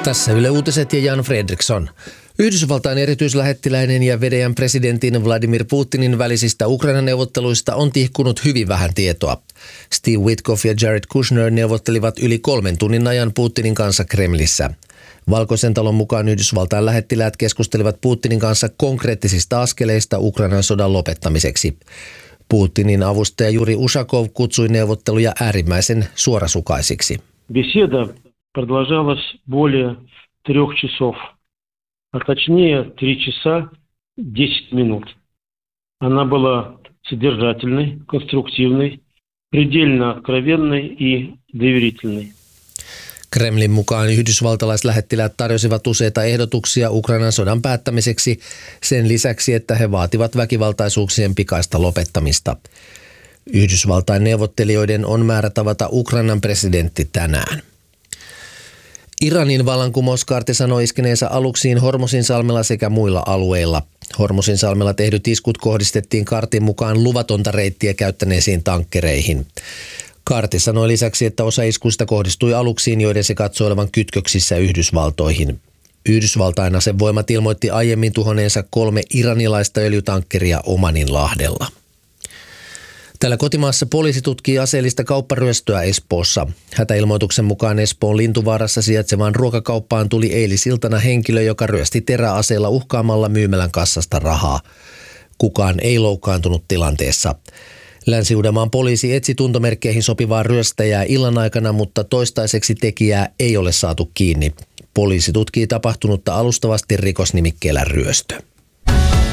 Tässä Yle Uutiset ja Jan Fredriksson. Yhdysvaltain erityislähettiläinen ja Venäjän presidentin Vladimir Putinin välisistä Ukrainan neuvotteluista on tihkunut hyvin vähän tietoa. Steve Witkoff ja Jared Kushner neuvottelivat yli 3 tunnin ajan Putinin kanssa Kremlissä. Valkoisen talon mukaan Yhdysvaltain lähettiläät keskustelivat Putinin kanssa konkreettisista askeleista Ukrainan sodan lopettamiseksi. Putinin avustaja Juri Ushakov kutsui neuvotteluja äärimmäisen suorasukaisiksi. Беседа продолжалась более 3 часов, а точнее 3 часа 10 минут. Она была содержательной, конструктивной, предельно откровенной и доверительной. Kremlin mukaan yhdysvaltalaislähettiläät tarjosivat useita ehdotuksia Ukrainan sodan päättämiseksi sen lisäksi, että he vaativat väkivaltaisuuksien pikaista lopettamista. Yhdysvaltain neuvottelijoiden on määrä tavata Ukrainan presidentti tänään. Iranin vallankumouskaarti sanoi iskeneensä aluksiin Hormuzinsalmella sekä muilla alueilla. Hormuzinsalmella tehdyt iskut kohdistettiin kaartin mukaan luvatonta reittiä käyttäneisiin tankkereihin. Kaarti sanoi lisäksi, että osa iskuista kohdistui aluksiin, joiden se katsoi olevan kytköksissä Yhdysvaltoihin. Yhdysvaltain asevoimat ilmoitti aiemmin tuhonneensa 3 iranilaista öljytankkeria Omaninlahdella. Täällä kotimaassa poliisi tutkii aseellista kaupparyöstöä Espoossa. Hätäilmoituksen mukaan Espoon Lintuvaarassa sijaitsevaan ruokakauppaan tuli eilisiltana henkilö, joka ryösti teräaseella uhkaamalla myymälän kassasta rahaa. Kukaan ei loukkaantunut tilanteessa. Länsi-Uudenmaan poliisi etsi tuntomerkkeihin sopivaa ryöstäjää illan aikana, mutta toistaiseksi tekijää ei ole saatu kiinni. Poliisi tutkii tapahtunutta alustavasti rikosnimikkeellä ryöstö.